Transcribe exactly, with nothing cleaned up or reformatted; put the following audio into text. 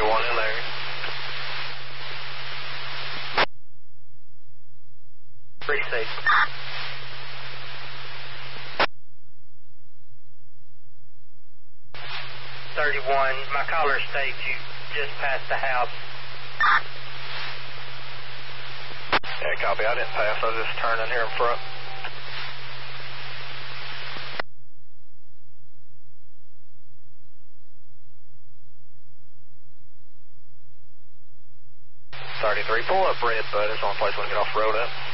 one in there. Pretty safe. thirty-one, my caller states you just passed the house. Yeah, copy. I didn't pass. I was just turning here in front. thirty-three, pull up red, bud. It's the only place we can get off the road at.